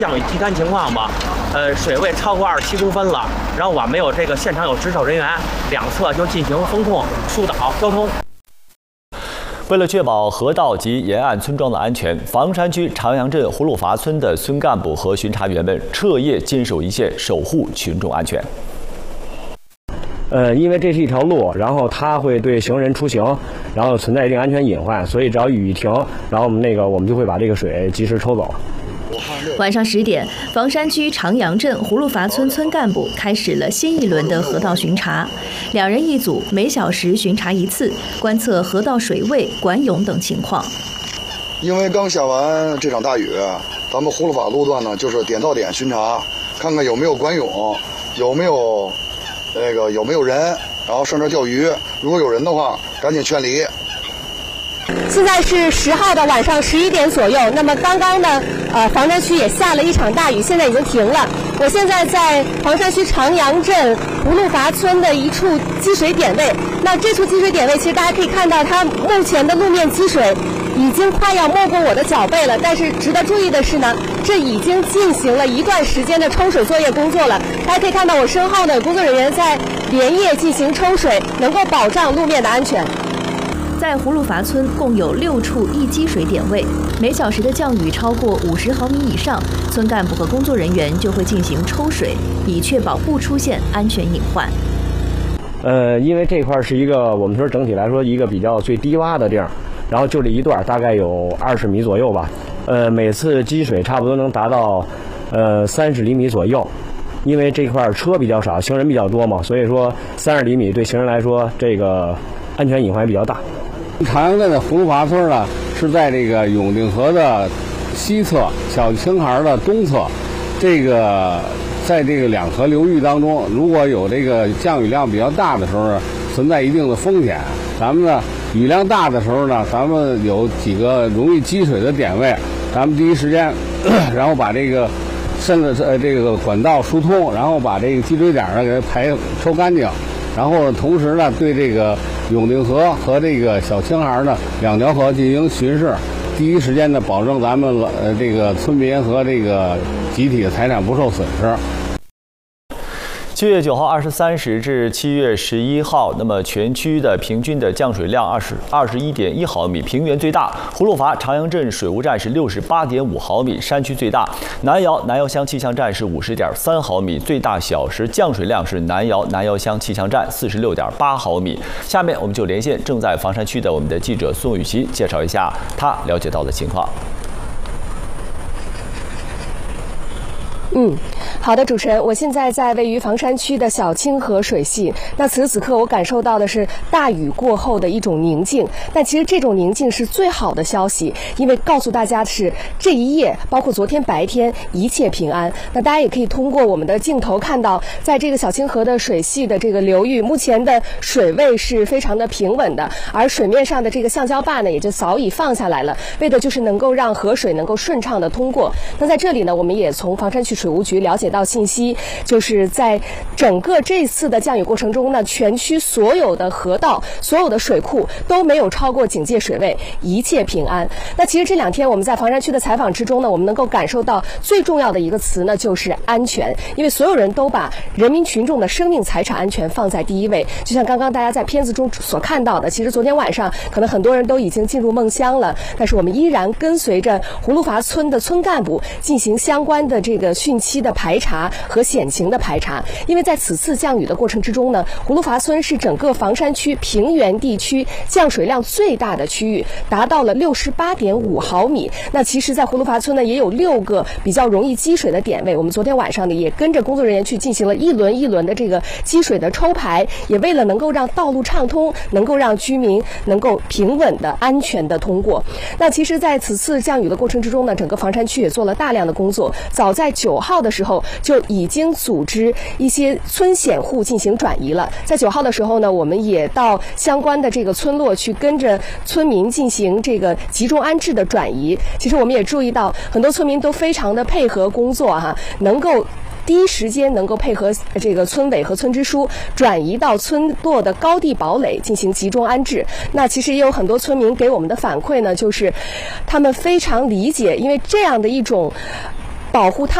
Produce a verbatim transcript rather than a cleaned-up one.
降雨积干情况吧，呃，水位超过二十七公分了，然后我们有这个现场有值守人员，两侧就进行风控疏导交通。 为了确保河道及沿岸村庄的安全，房山区长阳镇葫芦筏村的村干部和巡查员们彻夜坚守一线，守护群众安全。 呃，因为这是一条路，然后它会对行人出行，然后存在一定安全隐患，所以只要雨一停，然后我们那个我们就会把这个水及时抽走。 晚上十点，房山区长阳镇葫芦筏村村干部开始了新一轮的河道巡查，两人一组，每小时巡查一次，观测河道水位、管涌等情况。 因为刚下完这场大雨，咱们葫芦筏路段呢，就是点到点巡查，看看有没有管涌，有没有那个有没有人，然后上这钓鱼，如果有人的话，赶紧劝离。 现在是十号的晚上十一点左右，那么刚刚呢，呃，房山区也下了一场大雨，现在已经停了。我现在在房山区长阳镇葫芦筏村的一处积水点位，那这处积水点位，其实大家可以看到，它目前的路面积水已经快要没过我的脚背了。但是值得注意的是呢，这已经进行了一段时间的抽水作业工作了。大家可以看到我身后呢，有工作人员在连夜进行抽水，能够保障路面的安全。 在葫芦筏村共有六处易积水点位，每小时的降雨超过五十毫米以上，村干部和工作人员就会进行抽水，以确保不出现安全隐患。 呃，因为这块是一个我们说整体来说一个比较最低洼的地儿，然后就这一段大概有二十米左右吧，呃，每次积水差不多能达到呃三十厘米左右。因为这块车比较少，行人比较多嘛，所以说三十厘米对行人来说这个安全隐患比较大。 长阳镇的葫芦筏村呢，是在这个永定河的西侧，小青孩的东侧。这个在这个两河流域当中，如果有这个降雨量比较大的时候呢，存在一定的风险。咱们呢，雨量大的时候呢，咱们有几个容易积水的点位，咱们第一时间，然后把这个渗的呃这个管道疏通，然后把这个积水点呢给它排抽干净。然后同时呢，对这个永定河和这个小青孩呢两条河进行巡视，第一时间呢保证咱们呃这个村民和这个集体的财产不受损失。 七月九号二十三时至七月十一号，那么全区的平均的降水量二十二十一点一毫米，平原最大葫芦筏长阳镇水务站是六十八点五毫米，山区最大南窑南窑乡气象站是五十点三毫米，最大小时降水量是南窑南窑乡气象站四十六点八毫米。下面我们就连线正在房山区的我们的记者宋雨琦，介绍一下他了解到的情况。 嗯，好的，主持人，我现在在位于房山区的小清河水系。那此时此刻，我感受到的是大雨过后的一种宁静。但其实这种宁静是最好的消息，因为告诉大家的是这一夜，包括昨天白天，一切平安。那大家也可以通过我们的镜头看到，在这个小清河的水系的这个流域，目前的水位是非常的平稳的，而水面上的这个橡胶坝呢，也就早已放下来了，为的就是能够让河水能够顺畅的通过。那在这里呢，我们也从房山区水务局了解到信息，就是在整个这次的降雨过程中呢，全区所有的河道、所有的水库都没有超过警戒水位，一切平安。那其实这两天我们在房山区的采访之中呢，我们能够感受到最重要的一个词呢，就是安全，因为所有人都把人民群众的生命财产安全放在第一位。就像刚刚大家在片子中所看到的，其实昨天晚上可能很多人都已经进入梦乡了，但是我们依然跟随着葫芦筏村的村干部进行相关的这个汛期的排查和险情的排查。因为在此次降雨的过程之中呢，葫芦筏村是整个房山区平原地区降水量最大的区域，达到了六十八点五毫米。那其实在葫芦筏村呢，也有六个比较容易积水的点位，我们昨天晚上呢也跟着工作人员去进行了一轮一轮的这个积水的抽排，也为了能够让道路畅通，能够让居民能够平稳的安全的通过。那其实在此次降雨的过程之中呢，整个房山区也做了大量的工作，早在九号的时候就已经组织一些村险户进行转移了。在九号的时候呢，我们也到相关的这个村落去跟着村民进行这个集中安置的转移。其实我们也注意到很多村民都非常的配合工作哈、啊，能够第一时间能够配合这个村委和村支书转移到村落的高地堡垒进行集中安置。那其实也有很多村民给我们的反馈呢，就是他们非常理解，因为这样的一种保护它